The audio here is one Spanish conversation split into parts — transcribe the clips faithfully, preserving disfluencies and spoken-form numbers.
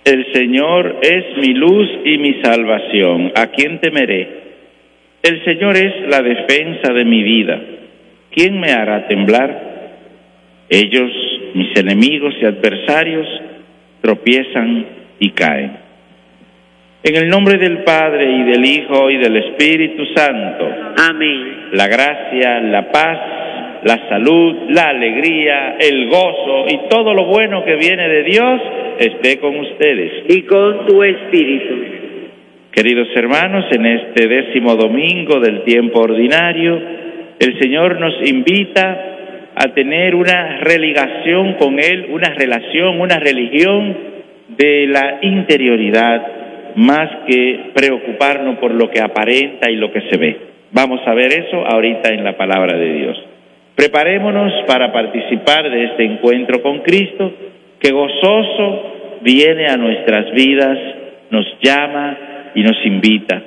El Señor es mi luz y mi salvación. ¿A quién temeré? El Señor es la defensa de mi vida. ¿Quién me hará temblar? Ellos, mis enemigos y adversarios, tropiezan y caen. En el nombre del Padre, y del Hijo, y del Espíritu Santo. Amén. La gracia, la paz, la salud, la alegría, el gozo y todo lo bueno que viene de Dios esté con ustedes. Y con tu espíritu. Queridos hermanos, en este décimo domingo del tiempo ordinario, el Señor nos invita a tener una religación con Él, una relación, una religión de la interioridad, más que preocuparnos por lo que aparenta y lo que se ve. Vamos a ver eso ahorita en la palabra de Dios. Preparémonos para participar de este encuentro con Cristo, que gozoso viene a nuestras vidas, nos llama y nos invita.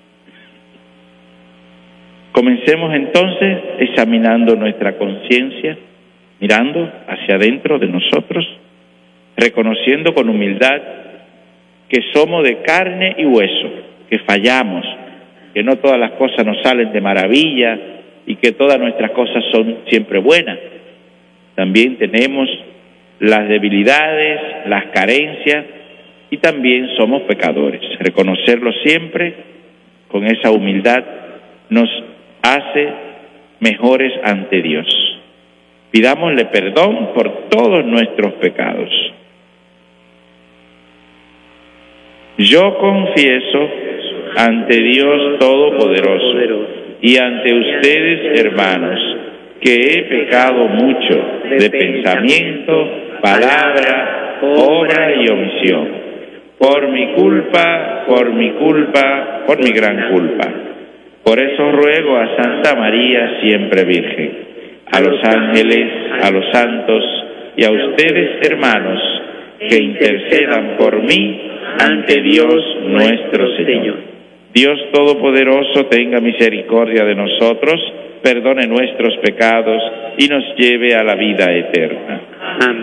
Comencemos entonces examinando nuestra conciencia, mirando hacia adentro de nosotros, reconociendo con humildad que somos de carne y hueso, que fallamos, que no todas las cosas nos salen de maravilla y que todas nuestras cosas son siempre buenas. También tenemos las debilidades, las carencias y también somos pecadores. Reconocerlo siempre con esa humildad nos hace mejores ante Dios. Pidámosle perdón por todos nuestros pecados. Yo confieso ante Dios Todopoderoso y ante ustedes, hermanos, que he pecado mucho de pensamiento, palabra, obra y omisión. Por mi culpa, por mi culpa, por mi gran culpa. Por eso ruego a Santa María, siempre Virgen, a los ángeles, a los santos y a ustedes, hermanos, que intercedan por mí ante Dios nuestro Señor. Dios Todopoderoso tenga misericordia de nosotros, perdone nuestros pecados y nos lleve a la vida eterna. Amén.